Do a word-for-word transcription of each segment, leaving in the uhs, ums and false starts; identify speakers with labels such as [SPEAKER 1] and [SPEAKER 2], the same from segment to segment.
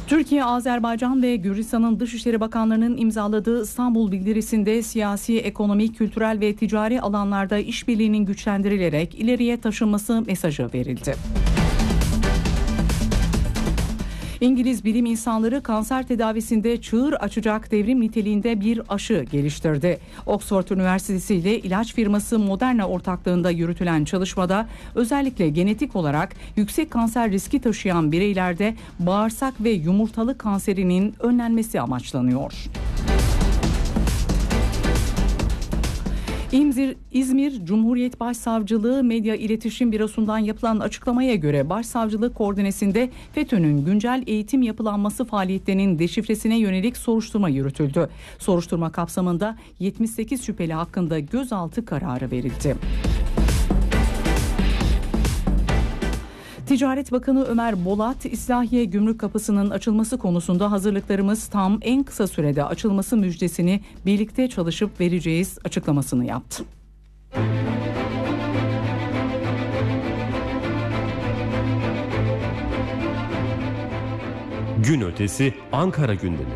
[SPEAKER 1] Türkiye, Azerbaycan ve Gürcistan'ın Dışişleri Bakanlarının imzaladığı İstanbul Bildirisi'nde siyasi, ekonomik, kültürel ve ticari alanlarda işbirliğinin güçlendirilerek ileriye taşınması mesajı verildi. İngiliz bilim insanları kanser tedavisinde çığır açacak devrim niteliğinde bir aşı geliştirdi. Oxford Üniversitesi ile ilaç firması Moderna ortaklığında yürütülen çalışmada özellikle genetik olarak yüksek kanser riski taşıyan bireylerde bağırsak ve yumurtalık kanserinin önlenmesi amaçlanıyor. İzmir, İzmir Cumhuriyet Başsavcılığı Medya İletişim Bürosu'ndan yapılan açıklamaya göre Başsavcılık koordinesinde FETÖ'nün güncel eğitim yapılanması faaliyetlerinin deşifresine yönelik soruşturma yürütüldü. Soruşturma kapsamında yetmiş sekiz şüpheli hakkında gözaltı kararı verildi. Ticaret Bakanı Ömer Bolat, İslahiye Gümrük Kapısı'nın açılması konusunda hazırlıklarımız tam, en kısa sürede açılması müjdesini birlikte çalışıp vereceğiz açıklamasını yaptı.
[SPEAKER 2] Gün ötesi Ankara gündemi.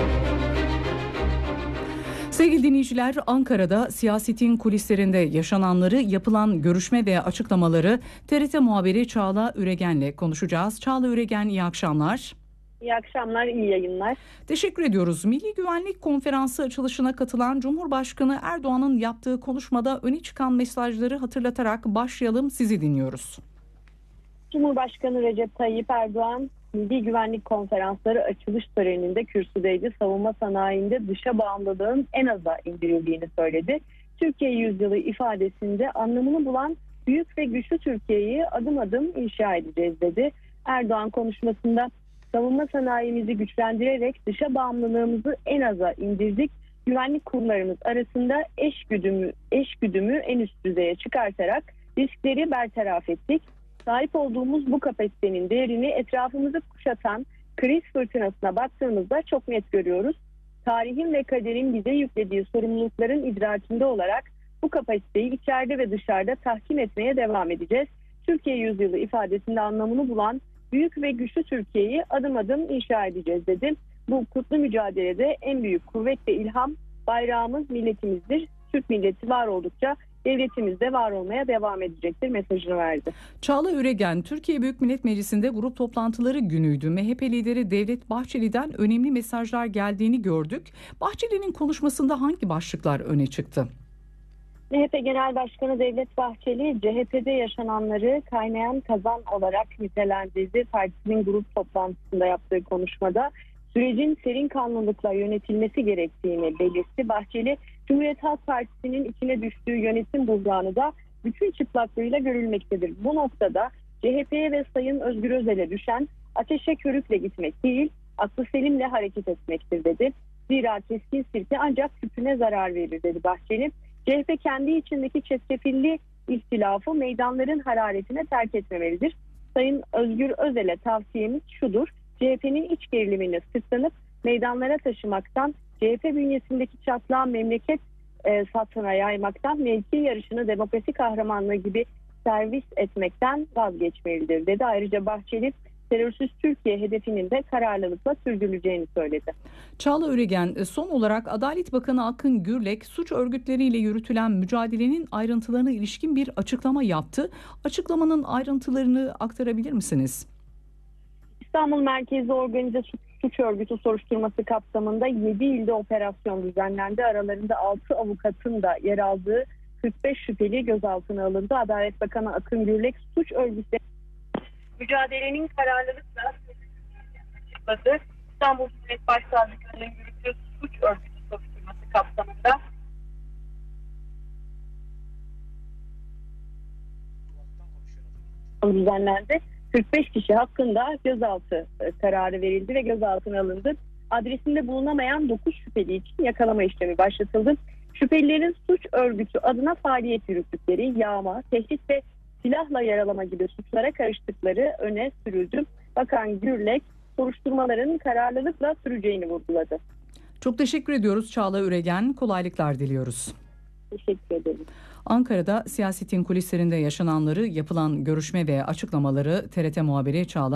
[SPEAKER 1] Sevgili dinleyiciler, Ankara'da siyasetin kulislerinde yaşananları, yapılan görüşme ve açıklamaları T R T muhabiri Çağla Üregen'le konuşacağız. Çağla Üregen, iyi akşamlar.
[SPEAKER 3] İyi akşamlar, iyi yayınlar.
[SPEAKER 1] Teşekkür ediyoruz. Milli Güvenlik Konferansı açılışına katılan Cumhurbaşkanı Erdoğan'ın yaptığı konuşmada öne çıkan mesajları hatırlatarak başlayalım, sizi dinliyoruz.
[SPEAKER 3] Cumhurbaşkanı Recep Tayyip Erdoğan, Milli Güvenlik Konferansları açılış töreninde kürsüdeydi. Savunma sanayinde dışa bağımlılığın en aza indirildiğini söyledi. Türkiye yüzyılı ifadesinde anlamını bulan büyük ve güçlü Türkiye'yi adım adım inşa edeceğiz dedi. Erdoğan konuşmasında savunma sanayimizi güçlendirerek dışa bağımlılığımızı en aza indirdik. Güvenlik kurumlarımız arasında eş güdümü, eş güdümü en üst düzeye çıkartarak riskleri bertaraf ettik. Sahip olduğumuz bu kapasitenin değerini etrafımızı kuşatan kriz fırtınasına baktığımızda çok net görüyoruz. Tarihin ve kaderin bize yüklediği sorumlulukların idrakinde olarak bu kapasiteyi içeride ve dışarıda tahkim etmeye devam edeceğiz. Türkiye yüzyılı ifadesinde anlamını bulan büyük ve güçlü Türkiye'yi adım adım inşa edeceğiz dedi. Bu kutlu mücadelede en büyük kuvvet ve ilham bayrağımız, milletimizdir. Türk milleti var oldukça devletimiz de var olmaya devam edecektir mesajını verdi.
[SPEAKER 1] Çağla Üregen, Türkiye Büyük Millet Meclisi'nde grup toplantıları günüydü. M H P lideri Devlet Bahçeli'den önemli mesajlar geldiğini gördük. Bahçeli'nin konuşmasında hangi başlıklar öne çıktı?
[SPEAKER 3] M H P Genel Başkanı Devlet Bahçeli, C H P'de yaşananları kaynayan kazan olarak nitelendirdi. Partisinin grup toplantısında yaptığı konuşmada sürecin serin kanlılıkla yönetilmesi gerektiğini belirtti. Bahçeli, Cumhuriyet Halk Partisi'nin içine düştüğü yönetim buhranı da bütün çıplaklığıyla görülmektedir. Bu noktada C H P'ye ve Sayın Özgür Özel'e düşen ateşe körükle gitmek değil, aklı selimle hareket etmektir dedi. Zira keskin sirke ancak küpüne zarar verir dedi Bahçeli. C H P kendi içindeki çetrefilli ihtilafı meydanların hararetine terk etmemelidir. Sayın Özgür Özel'e tavsiyemiz şudur: C H P'nin iç gerilimini sırtlanıp meydanlara taşımaktan, C H P bünyesindeki çatlağı memleket e, satına yaymaktan, mevki yarışını demokrasi kahramanlığı gibi servis etmekten vazgeçmelidir dedi. Ayrıca Bahçeli, terörsüz Türkiye hedefinin de kararlılıkla sürdürüleceğini söyledi.
[SPEAKER 1] Çağla Üregen, son olarak Adalet Bakanı Akın Gürlek, suç örgütleriyle yürütülen mücadelenin ayrıntılarına ilişkin bir açıklama yaptı. Açıklamanın ayrıntılarını aktarabilir misiniz?
[SPEAKER 3] İstanbul merkezli organize suç, suç örgütü soruşturması kapsamında yedi ilde operasyon düzenlendi. Aralarında altı avukatın da yer aldığı kırk beş şüpheli gözaltına alındı. Adalet Bakanı Akın Gürlek, suç örgütleri mücadelenin kararlılıkla açıkladı. İstanbul Cumhuriyet Başsavcılığı'nın yürüttüğü suç örgütü soruşturması kapsamında düzenlendi. kırk beş kişi hakkında gözaltı kararı verildi ve gözaltına alındı. Adresinde bulunamayan dokuz şüpheli için yakalama işlemi başlatıldı. Şüphelilerin suç örgütü adına faaliyet yürüttükleri, yağma, tehdit ve silahla yaralama gibi suçlara karıştıkları öne sürüldü. Bakan Gürlek, soruşturmaların kararlılıkla süreceğini vurguladı.
[SPEAKER 1] Çok teşekkür ediyoruz Çağla Üregen. Kolaylıklar diliyoruz.
[SPEAKER 3] Teşekkür ederim.
[SPEAKER 1] Ankara'da siyasetin kulislerinde yaşananları, yapılan görüşme ve açıklamaları T R T muhabiri Çağla